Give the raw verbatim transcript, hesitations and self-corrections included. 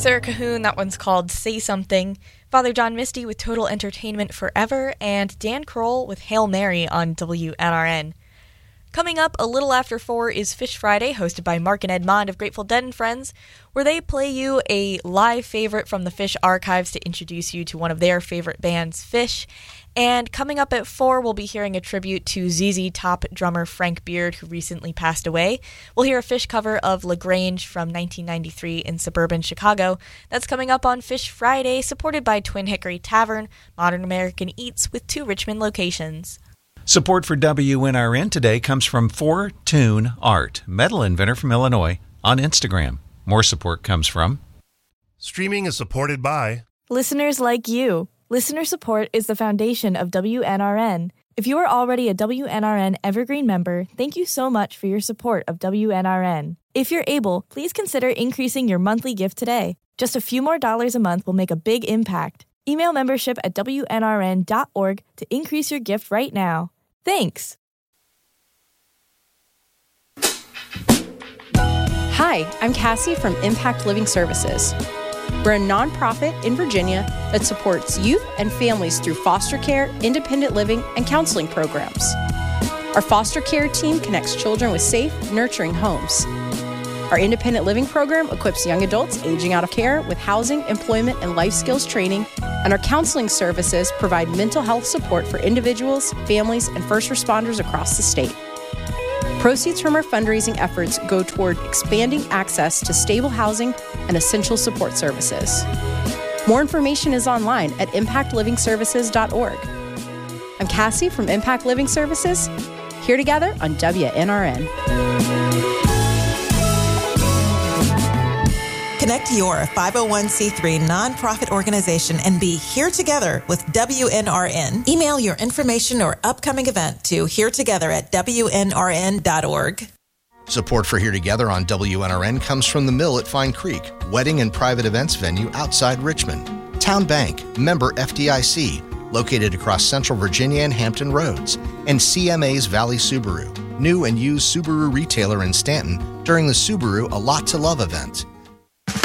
Sarah Cahoon, that one's called Say Something. Father John Misty with Total Entertainment Forever, and Dan Kroll with Hail Mary on W N R N. Coming up a little after four is Fish Friday, hosted by Mark and Ed Mond of Grateful Dead and Friends, where they play you a live favorite from the Fish archives to introduce you to one of their favorite bands, Fish. And coming up at four, we'll be hearing a tribute to Z Z Top drummer Frank Beard, who recently passed away. We'll hear a Fish cover of LaGrange from nineteen ninety-three in suburban Chicago. That's coming up on Fish Friday, supported by Twin Hickory Tavern, Modern American Eats, with two Richmond locations. Support for W N R N today comes from Four Tune Art, metal inventor from Illinois, on Instagram. More support comes from... Streaming is supported by... listeners like you. Listener support is the foundation of W N R N. If you are already a W N R N Evergreen member, thank you so much for your support of W N R N. If you're able, please consider increasing your monthly gift today. Just a few more dollars a month will make a big impact. Email membership at W N R N dot org to increase your gift right now. Thanks! Hi, I'm Cassie from Impact Living Services. We're a nonprofit in Virginia that supports youth and families through foster care, independent living, and counseling programs. Our foster care team connects children with safe, nurturing homes. Our independent living program equips young adults aging out of care with housing, employment, and life skills training, and our counseling services provide mental health support for individuals, families, and first responders across the state. Proceeds from our fundraising efforts go toward expanding access to stable housing and essential support services. More information is online at impact living services dot org. I'm Cassie from Impact Living Services, here together on W N R N. Connect your five oh one c three nonprofit organization and be here together with W N R N. Email your information or upcoming event to here together at W N R N dot org. Support for Here Together on W N R N comes from The Mill at Fine Creek, wedding and private events venue outside Richmond. Town Bank, member F D I C, located across Central Virginia and Hampton Roads. And C M A's Valley Subaru, new and used Subaru retailer in Stanton during the Subaru A Lot to Love event.